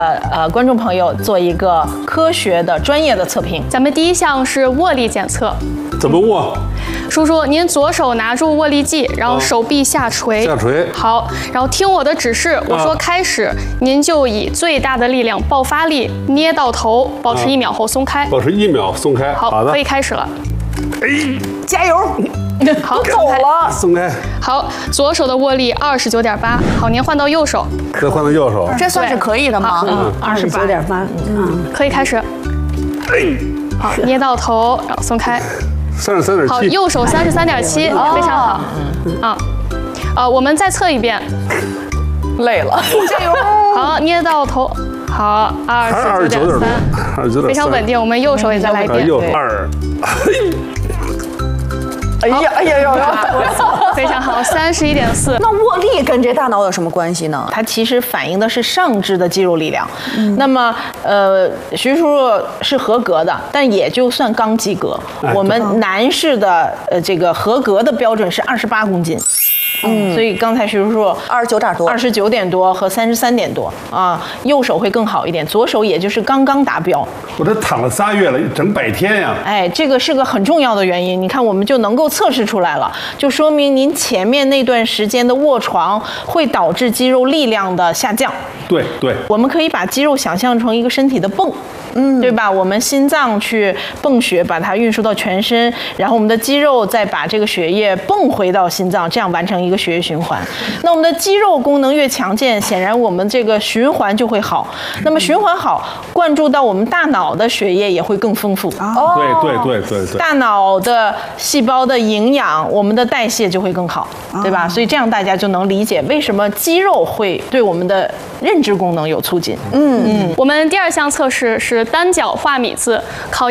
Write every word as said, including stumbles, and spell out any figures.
呃呃，观众朋友做一个科学的、专业的测评。 咱们第一项是握力检测。 怎么握？ 叔叔，您左手拿住握力计，然后手臂下垂。 下垂。 好，然后听我的指示，我说开始，您就以最大的力量爆发力捏到头，保持一秒后松开。 保持一秒松开。 好， 好的， 可以开始了。 哎， 加油！ 好， 走了， 松开。 好，左手的握力二十九点八。好，您换到右手。 再换到右手。 这算是可以的吗？ 嗯，二十九点八，嗯， 可以开始。 哎， 好，捏到头，然后松开。 三十三点七。 好，右手三十三点七，非常好。啊，呃，我们再测一遍。 累了，加油！ 好，捏到头。好，二十九点三， 二十九点三， 非常稳定。我们右手也再来一遍。 右二。 哎呀哎呀呀！ 非常好，三十一点四。 那握力跟这大脑有什么关系呢？它其实反映的是上肢的肌肉力量。嗯、那么，呃，徐叔叔是合格的，但也就算刚及格。哎、我们男士的呃这个合格的标准是二十八公斤。嗯，所以刚才徐叔叔二十九点多， 二十九点多和三十三点多啊，右手会更好一点，左手也就是刚刚达标。 我这躺了仨月了，整百天呀！ 哎，这个是个很重要的原因。你看，我们就能够测试出来了，就说明您前面那段时间的卧床会导致肌肉力量的下降。 对对， 我们可以把肌肉想象成一个身体的泵。嗯，对吧？我们心脏去泵血，把它运输到全身，然后我们的肌肉再把这个血液泵回到心脏，这样完成一个血液循环。那我们的肌肉功能越强健，显然我们这个循环就会好。那么循环好，灌注到我们大脑的血液也会更丰富。 哦，对对对对对， 大脑的细胞的营养，我们的代谢就会更好，对吧？所以这样大家就能理解为什么肌肉会对我们的认知功能有促进。 嗯嗯，我们第二项测试是单脚画米字，考